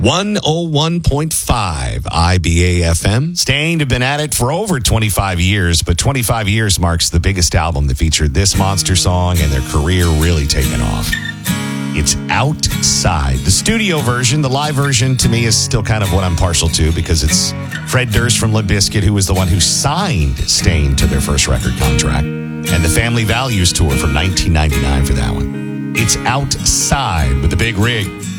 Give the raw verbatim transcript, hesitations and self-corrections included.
one oh one point five I B A F M. Stained have been at it for over twenty-five years, but twenty-five years marks the biggest album that featured this monster song and their career really taking off. It's Outside. The studio version, the live version, to me is still kind of what I'm partial to because it's Fred Durst from Limp Bizkit, who was the one who signed Stained to their first record contract, and the Family Values tour from nineteen ninety-nine for that one. It's Outside with the Big Rig.